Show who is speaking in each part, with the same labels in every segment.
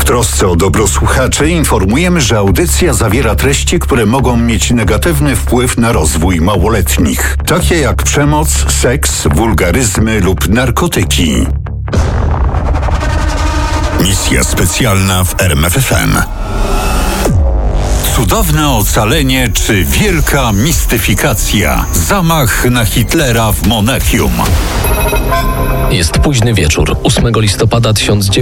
Speaker 1: trosce o dobro słuchaczy informujemy, że audycja zawiera treści, które mogą mieć negatywny wpływ na rozwój małoletnich, takie jak przemoc, seks, wulgaryzmy lub narkotyki. Misja specjalna w RMF FM. Cudowne ocalenie czy wielka mistyfikacja? Zamach na Hitlera w Monachium.
Speaker 2: Jest późny wieczór, 8 listopada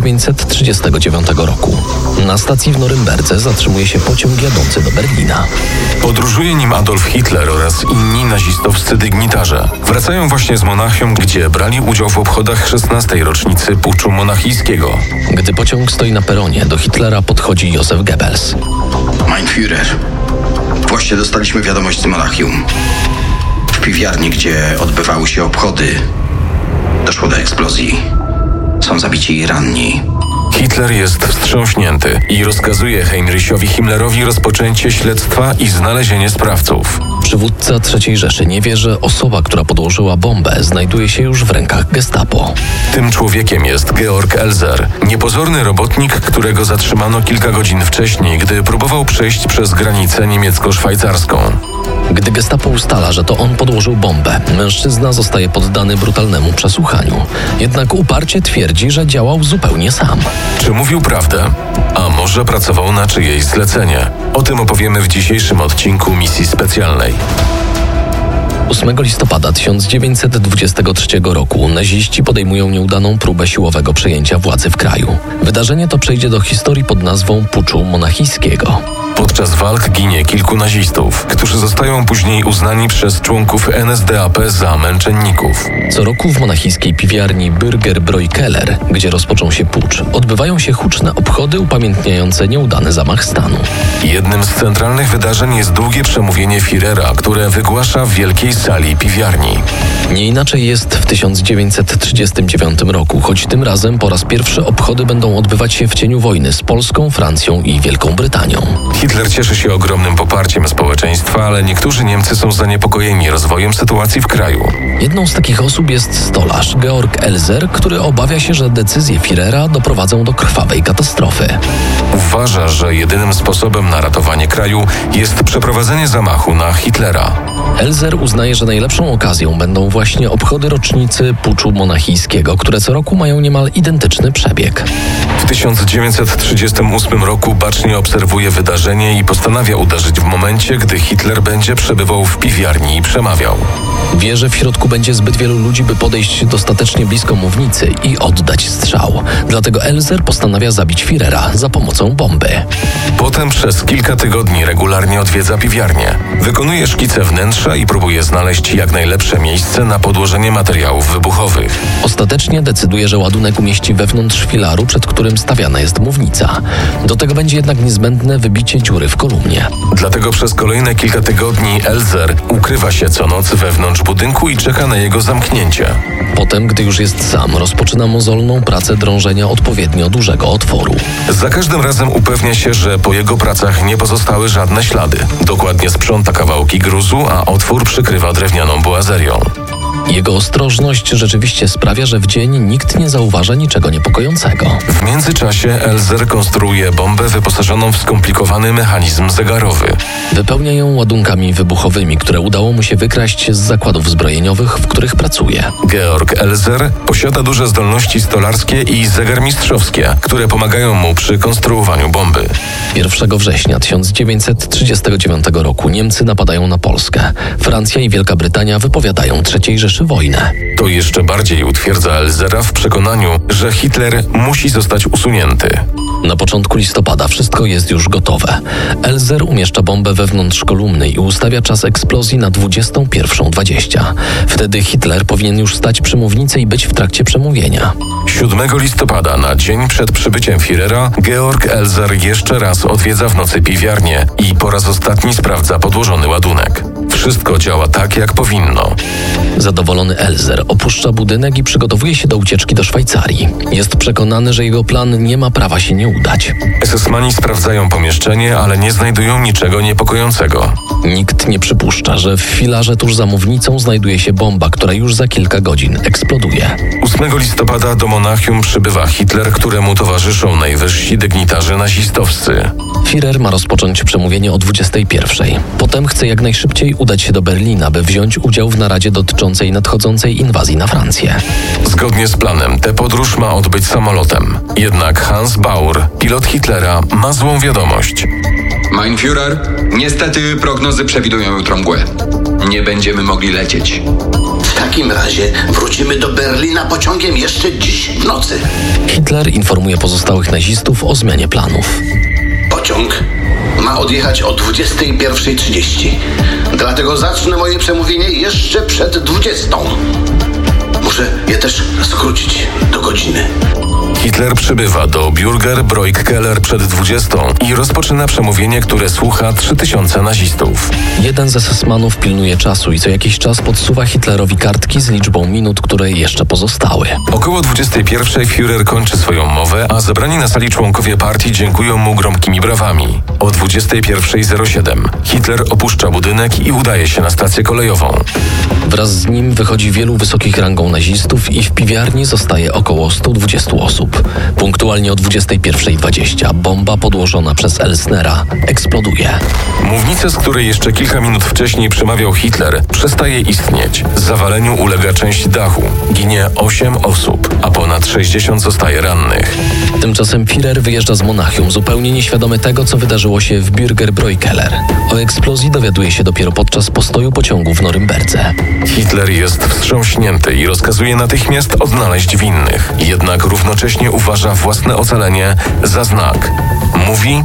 Speaker 2: 1939 roku. Na stacji w Norymberdze zatrzymuje się pociąg jadący do Berlina.
Speaker 3: Podróżuje nim Adolf Hitler oraz inni nazistowscy dygnitarze. Wracają właśnie z Monachium, gdzie brali udział w obchodach 16. rocznicy puczu monachijskiego.
Speaker 2: Gdy pociąg stoi na peronie, do Hitlera podchodzi Josef Goebbels.
Speaker 4: Mein Führer, właśnie dostaliśmy wiadomość z Monachium. W piwiarni, gdzie odbywały się obchody, doszło do eksplozji. Są zabici i ranni.
Speaker 3: Hitler jest wstrząśnięty i rozkazuje Heinrichowi Himmlerowi rozpoczęcie śledztwa i znalezienie sprawców.
Speaker 2: Przywódca III Rzeszy nie wie, że osoba, która podłożyła bombę, znajduje się już w rękach Gestapo.
Speaker 3: Tym człowiekiem jest Georg Elser, niepozorny robotnik, którego zatrzymano kilka godzin wcześniej, gdy próbował przejść przez granicę niemiecko-szwajcarską.
Speaker 2: Gdy Gestapo ustala, że to on podłożył bombę, mężczyzna zostaje poddany brutalnemu przesłuchaniu. Jednak uparcie twierdzi, że działał zupełnie sam.
Speaker 3: Czy mówił prawdę? A może pracował na czyjeś zlecenie? O tym opowiemy w dzisiejszym odcinku Misji Specjalnej.
Speaker 2: 8 listopada 1923 roku naziści podejmują nieudaną próbę siłowego przejęcia władzy w kraju. Wydarzenie to przejdzie do historii pod nazwą puczu monachijskiego.
Speaker 3: Podczas walk ginie kilku nazistów, którzy zostają później uznani przez członków NSDAP za męczenników.
Speaker 2: Co roku w monachijskiej piwiarni Bürgerbräu Keller, gdzie rozpoczął się pucz, odbywają się huczne obchody upamiętniające nieudany zamach stanu.
Speaker 3: Jednym z centralnych wydarzeń jest długie przemówienie Führera, które wygłasza w wielkiej sali piwiarni.
Speaker 2: Nie inaczej jest w 1939 roku, choć tym razem po raz pierwszy obchody będą odbywać się w cieniu wojny z Polską, Francją i Wielką Brytanią.
Speaker 3: Hitler cieszy się ogromnym poparciem społeczeństwa, ale niektórzy Niemcy są zaniepokojeni rozwojem sytuacji w kraju.
Speaker 2: Jedną z takich osób jest stolarz Georg Elser, który obawia się, że decyzje Führera doprowadzą do krwawej katastrofy.
Speaker 3: Uważa, że jedynym sposobem na ratowanie kraju jest przeprowadzenie zamachu na Hitlera.
Speaker 2: Elser uznaje, że najlepszą okazją będą właśnie obchody rocznicy puczu monachijskiego, które co roku mają niemal identyczny przebieg.
Speaker 3: W 1938 roku bacznie obserwuje wydarzenie i postanawia uderzyć w momencie, gdy Hitler będzie przebywał w piwiarni i przemawiał.
Speaker 2: Wie, że w środku będzie zbyt wielu ludzi, by podejść dostatecznie blisko mównicy i oddać strzał. Dlatego Elser postanawia zabić Führera za pomocą bomby.
Speaker 3: Potem przez kilka tygodni regularnie odwiedza piwiarnię. Wykonuje szkice wnętrza i próbuje znaleźć jak najlepsze miejsce na podłożenie materiałów wybuchowych.
Speaker 2: Ostatecznie decyduje, że ładunek umieści wewnątrz filaru, przed którym stawiana jest mównica. Do tego będzie jednak niezbędne wybicie dziury w kolumnie.
Speaker 3: Dlatego przez kolejne kilka tygodni Elser ukrywa się co noc wewnątrz budynku i czeka na jego zamknięcie.
Speaker 2: Potem, gdy już jest sam, rozpoczyna mozolną pracę drążenia odpowiednio dużego otworu.
Speaker 3: Za każdym razem upewnia się, że po jego pracach nie pozostały żadne ślady. Dokładnie sprząta kawałki gruzu, a otwór przykrywa drewnianą boazerią.
Speaker 2: Jego ostrożność rzeczywiście sprawia, że w dzień nikt nie zauważa niczego niepokojącego.
Speaker 3: W międzyczasie Elser konstruuje bombę wyposażoną w skomplikowany mechanizm zegarowy.
Speaker 2: Wypełnia ją ładunkami wybuchowymi, które udało mu się wykraść z zakładów zbrojeniowych, w których pracuje.
Speaker 3: Georg Elser posiada duże zdolności stolarskie i zegarmistrzowskie, które pomagają mu przy konstruowaniu bomby.
Speaker 2: 1 września 1939 roku Niemcy napadają na Polskę. Francja i Wielka Brytania wypowiadają III Rzeszy wojnę.
Speaker 3: To jeszcze bardziej utwierdza Elzera w przekonaniu, że Hitler musi zostać usunięty.
Speaker 2: Na początku listopada wszystko jest już gotowe. Elser umieszcza bombę wewnątrz kolumny i ustawia czas eksplozji na 21:20. Wtedy Hitler powinien już stać przy mównicy i być w trakcie przemówienia.
Speaker 3: 7 listopada, na dzień przed przybyciem Führera, Georg Elser jeszcze raz odwiedza w nocy piwiarnię i po raz ostatni sprawdza podłożony ładunek. W Wszystko działa tak, jak powinno.
Speaker 2: Zadowolony Elzer opuszcza budynek i przygotowuje się do ucieczki do Szwajcarii. Jest przekonany, że jego plan nie ma prawa się nie udać.
Speaker 3: SS-mani sprawdzają pomieszczenie, ale nie znajdują niczego niepokojącego.
Speaker 2: Nikt nie przypuszcza, że w filarze tuż za mównicą znajduje się bomba, która już za kilka godzin eksploduje.
Speaker 3: 8 listopada do Monachium przybywa Hitler, któremu towarzyszą najwyżsi dygnitarze nazistowscy.
Speaker 2: Führer ma rozpocząć przemówienie o 21:00. Potem chce jak najszybciej udać się do Berlina, by wziąć udział w naradzie dotyczącej nadchodzącej inwazji na Francję.
Speaker 3: Zgodnie z planem tę podróż ma odbyć samolotem. Jednak Hans Baur, pilot Hitlera, ma złą wiadomość.
Speaker 5: Mein Führer, niestety prognozy przewidują jutro mgłę. Nie będziemy mogli lecieć.
Speaker 6: W takim razie wrócimy do Berlina pociągiem jeszcze dziś w nocy.
Speaker 2: Hitler informuje pozostałych nazistów o zmianie planów.
Speaker 6: Pociąg ma odjechać o 21:30. Dlatego zacznę moje przemówienie jeszcze przed 20:00. Muszę je też skrócić do godziny.
Speaker 3: Hitler przybywa do Bürgerbräukeller przed 20:00 i rozpoczyna przemówienie, które słucha 3000 nazistów.
Speaker 2: Jeden z SS-manów pilnuje czasu i co jakiś czas podsuwa Hitlerowi kartki z liczbą minut, które jeszcze pozostały.
Speaker 3: Około 21:00 Führer kończy swoją mowę, a zebrani na sali członkowie partii dziękują mu gromkimi brawami. O 21:07 Hitler opuszcza budynek i udaje się na stację kolejową.
Speaker 2: Wraz z nim wychodzi wielu wysokich rangą nazistów i w piwiarni zostaje około 120 osób. Punktualnie o 21:20 bomba podłożona przez Elsnera eksploduje.
Speaker 3: Mównica, z której jeszcze kilka minut wcześniej przemawiał Hitler, przestaje istnieć. Zawaleniu ulega część dachu. Ginie 8 osób, a ponad 60 zostaje rannych.
Speaker 2: Tymczasem Führer wyjeżdża z Monachium, zupełnie nieświadomy tego, co wydarzyło się w Bürgerbräukeller. O eksplozji dowiaduje się dopiero podczas postoju pociągu w Norymberdze.
Speaker 3: Hitler jest wstrząśnięty i rozkazuje natychmiast odnaleźć winnych. Jednak równocześnie uważa własne ocalenie za znak. Mówi: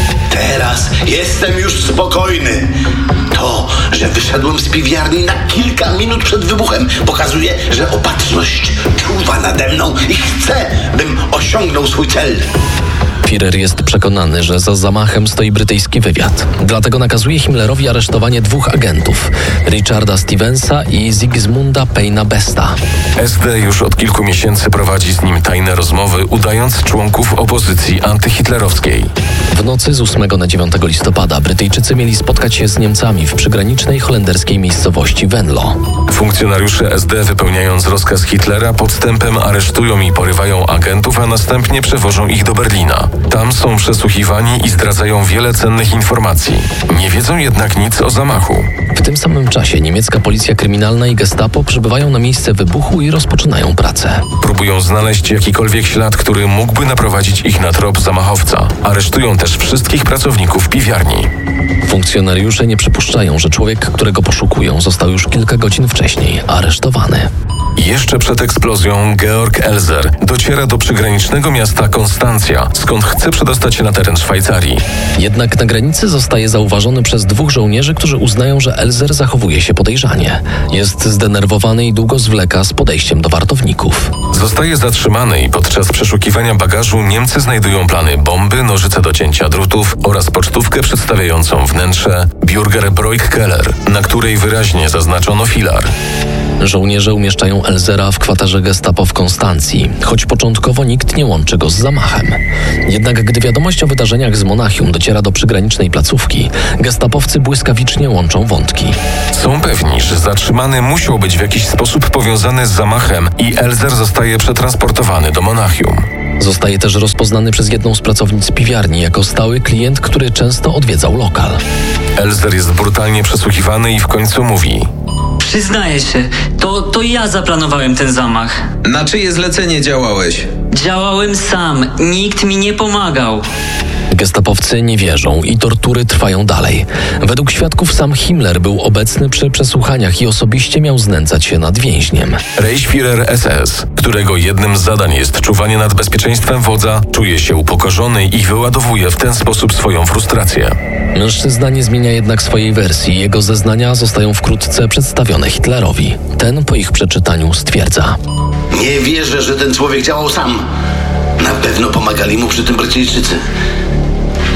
Speaker 6: Teraz jestem już spokojny. To, że wyszedłem z piwiarni na kilka minut przed wybuchem, pokazuje, że opatrzność czuwa nade mną i chce, bym osiągnął swój cel.
Speaker 2: Führer jest przekonany, że za zamachem stoi brytyjski wywiad. Dlatego nakazuje Himmlerowi aresztowanie 2 agentów, Richarda Stevensa i Sigismunda Payna Besta.
Speaker 3: SD już od kilku miesięcy prowadzi z nim tajne rozmowy, udając członków opozycji antyhitlerowskiej.
Speaker 2: W nocy z 8 na 9 listopada Brytyjczycy mieli spotkać się z Niemcami w przygranicznej holenderskiej miejscowości Venlo.
Speaker 3: Funkcjonariusze SD, wypełniając rozkaz Hitlera, podstępem aresztują i porywają agentów, a następnie przewożą ich do Berlina. Tam są przesłuchiwani i zdradzają wiele cennych informacji. Nie wiedzą jednak nic o zamachu.
Speaker 2: W tym samym czasie niemiecka policja kryminalna i gestapo przybywają na miejsce wybuchu i rozpoczynają pracę.
Speaker 3: Próbują znaleźć jakikolwiek ślad, który mógłby naprowadzić ich na trop zamachowca. Aresztują też wszystkich pracowników piwiarni.
Speaker 2: Funkcjonariusze nie przypuszczają, że człowiek, którego poszukują, został już kilka godzin wcześniej aresztowany.
Speaker 3: Jeszcze przed eksplozją Georg Elzer dociera do przygranicznego miasta Konstancja, skąd chce przedostać się na teren Szwajcarii.
Speaker 2: Jednak na granicy zostaje zauważony przez 2 żołnierzy, którzy uznają, że Elzer zachowuje się podejrzanie. Jest zdenerwowany i długo zwleka z podejściem do wartowników.
Speaker 3: Zostaje zatrzymany i podczas przeszukiwania bagażu Niemcy znajdują plany bomby, nożyce do cięcia drutów oraz pocztówkę przedstawiającą wnętrze Bürgerbräukeller, na której wyraźnie zaznaczono filar.
Speaker 2: Żołnierze umieszczają Elzera w kwaterze gestapo w Konstancji, choć początkowo nikt nie łączy go z zamachem. Jednak gdy wiadomość o wydarzeniach z Monachium dociera do przygranicznej placówki, gestapowcy błyskawicznie łączą wątki.
Speaker 3: Są pewni, że zatrzymany musiał być w jakiś sposób powiązany z zamachem i Elzer zostaje przetransportowany do Monachium.
Speaker 2: Zostaje też rozpoznany przez jedną z pracownic piwiarni jako stały klient, który często odwiedzał lokal.
Speaker 3: Elzer jest brutalnie przesłuchiwany i w końcu mówi:
Speaker 7: Przyznaję się, to ja zaplanowałem ten zamach.
Speaker 5: Na czyje zlecenie działałeś?
Speaker 7: Działałem sam, nikt mi nie pomagał.
Speaker 2: Gestapowcy nie wierzą i tortury trwają dalej. Według świadków sam Himmler był obecny przy przesłuchaniach i osobiście miał znęcać się nad więźniem.
Speaker 3: Reichsführer SS, którego jednym z zadań jest czuwanie nad bezpieczeństwem wodza, czuje się upokorzony i wyładowuje w ten sposób swoją frustrację.
Speaker 2: Mężczyzna nie zmienia jednak swojej wersji. Jego zeznania zostają wkrótce przedstawione Hitlerowi. Ten po ich przeczytaniu stwierdza:
Speaker 6: Nie wierzę, że ten człowiek działał sam. Na pewno pomagali mu przy tym Brytyjczycy.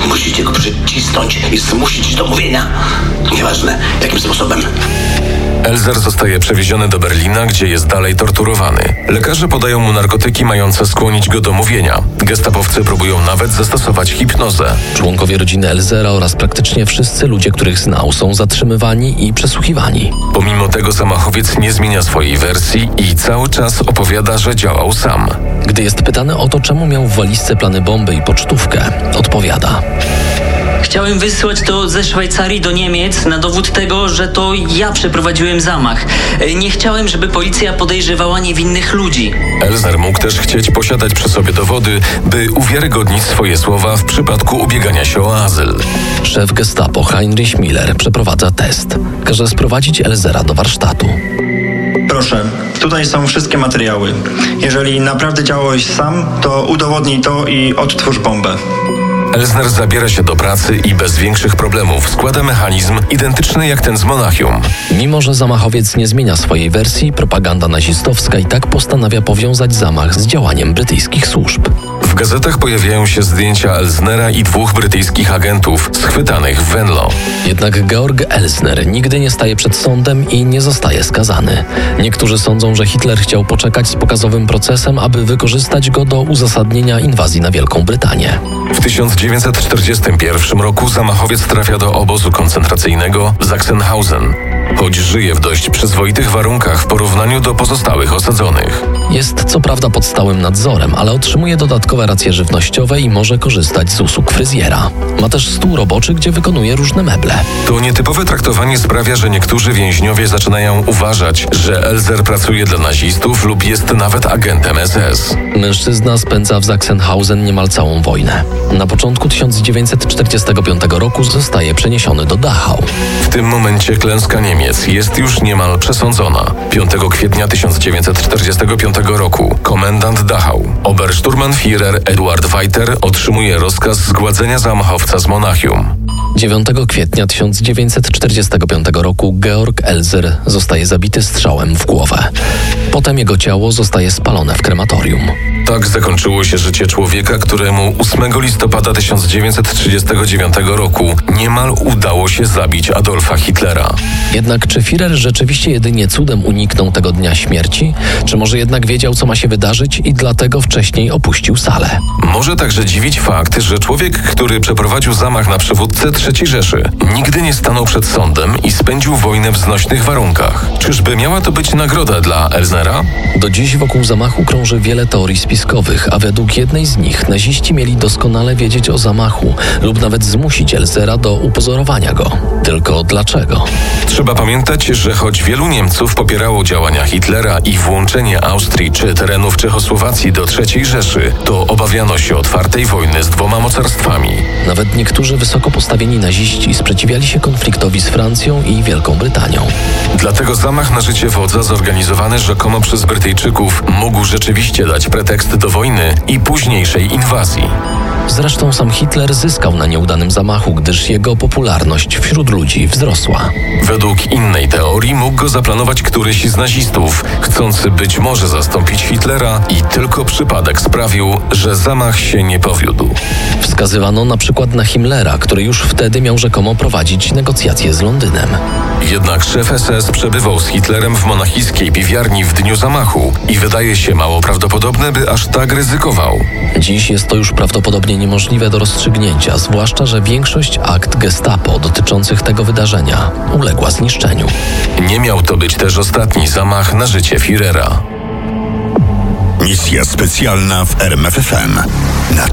Speaker 6: Musicie go przycisnąć i zmusić do mówienia. Nieważne, jakim sposobem.
Speaker 3: Elzer zostaje przewieziony do Berlina, gdzie jest dalej torturowany. Lekarze podają mu narkotyki mające skłonić go do mówienia. Gestapowcy próbują nawet zastosować hipnozę.
Speaker 2: Członkowie rodziny Elzera oraz praktycznie wszyscy ludzie, których znał, są zatrzymywani i przesłuchiwani.
Speaker 3: Pomimo tego zamachowiec nie zmienia swojej wersji i cały czas opowiada, że działał sam.
Speaker 2: Gdy jest pytany o to, czemu miał w walizce plany bomby i pocztówkę, odpowiada:
Speaker 7: Chciałem wysłać to ze Szwajcarii do Niemiec na dowód tego, że to ja przeprowadziłem zamach. Nie chciałem, żeby policja podejrzewała niewinnych ludzi.
Speaker 3: Elzer mógł też chcieć posiadać przy sobie dowody, by uwiarygodnić swoje słowa w przypadku ubiegania się o azyl.
Speaker 2: Szef Gestapo Heinrich Miller przeprowadza test. Każe sprowadzić Elzera do warsztatu.
Speaker 8: Proszę, tutaj są wszystkie materiały. Jeżeli naprawdę działałeś sam, to udowodnij to i odtwórz bombę.
Speaker 3: Elzner zabiera się do pracy i bez większych problemów składa mechanizm identyczny jak ten z Monachium.
Speaker 2: Mimo że zamachowiec nie zmienia swojej wersji, propaganda nazistowska i tak postanawia powiązać zamach z działaniem brytyjskich służb.
Speaker 3: W gazetach pojawiają się zdjęcia Elznera i 2 brytyjskich agentów schwytanych w Venlo.
Speaker 2: Jednak Georg Elsner nigdy nie staje przed sądem i nie zostaje skazany. Niektórzy sądzą, że Hitler chciał poczekać z pokazowym procesem, aby wykorzystać go do uzasadnienia inwazji na Wielką Brytanię.
Speaker 3: W 1941 roku zamachowiec trafia do obozu koncentracyjnego Sachsenhausen, choć żyje w dość przyzwoitych warunkach w porównaniu do pozostałych osadzonych.
Speaker 2: Jest co prawda pod stałym nadzorem, ale otrzymuje dodatkowe racje żywnościowe i może korzystać z usług fryzjera. Ma też stół roboczy, gdzie wykonuje różne meble.
Speaker 3: To nietypowe traktowanie sprawia, że niektórzy więźniowie zaczynają uważać, że Elzer pracuje dla nazistów lub jest nawet agentem SS.
Speaker 2: Mężczyzna spędza w Sachsenhausen niemal całą wojnę. Na początku 1945 roku zostaje przeniesiony do Dachau.
Speaker 3: W tym momencie klęska Niemiec jest już niemal przesądzona. 5 kwietnia 1945 roku komendant Dachau, Obersturmannführer Eduard Weiter, otrzymuje rozkaz zgładzenia zamachowca z Monachium.
Speaker 2: 9 kwietnia 1945 roku Georg Elzer zostaje zabity strzałem w głowę. Potem jego ciało zostaje spalone w krematorium.
Speaker 3: Tak zakończyło się życie człowieka, któremu 8 listopada 1939 roku niemal udało się zabić Adolfa Hitlera.
Speaker 2: Jednak czy Führer rzeczywiście jedynie cudem uniknął tego dnia śmierci? Czy może jednak wiedział, co ma się wydarzyć i dlatego wcześniej opuścił salę?
Speaker 3: Może także dziwić fakt, że człowiek, który przeprowadził zamach na przywódcę III Rzeszy, nigdy nie stanął przed sądem i spędził wojnę w znośnych warunkach. Czyżby miała to być nagroda dla Elznera?
Speaker 2: Do dziś wokół zamachu krąży wiele teorii spiskowych, a według jednej z nich naziści mieli doskonale wiedzieć o zamachu lub nawet zmusić Elzera do upozorowania go. Tylko dlaczego?
Speaker 3: Trzeba pamiętać, że choć wielu Niemców popierało działania Hitlera i włączenie Austrii czy terenów Czechosłowacji do III Rzeszy, to obawiano się otwartej wojny z 2 mocarstwami.
Speaker 2: Nawet niektórzy wysoko postawieni naziści sprzeciwiali się konfliktowi z Francją i Wielką Brytanią.
Speaker 3: Dlatego zamach na życie wodza zorganizowany rzekomo przez Brytyjczyków mógł rzeczywiście dać pretekst do wojny i późniejszej inwazji.
Speaker 2: Zresztą sam Hitler zyskał na nieudanym zamachu, gdyż jego popularność wśród ludzi wzrosła.
Speaker 3: Według innej teorii mógł go zaplanować któryś z nazistów, chcący być może zastąpić Hitlera, i tylko przypadek sprawił, że zamach się nie powiódł.
Speaker 2: Wskazywano na przykład na Himmlera, który już wtedy miał rzekomo prowadzić negocjacje z Londynem.
Speaker 3: Jednak szef SS przebywał z Hitlerem w monachijskiej piwiarni w dniu zamachu i wydaje się mało prawdopodobne, by aż tak ryzykował.
Speaker 2: Dziś jest to już prawdopodobnie niemożliwe do rozstrzygnięcia, zwłaszcza że większość akt Gestapo dotyczących tego wydarzenia uległa zniszczeniu.
Speaker 3: Nie miał to być też ostatni zamach na życie Führera.
Speaker 1: Misja specjalna w RMFFM.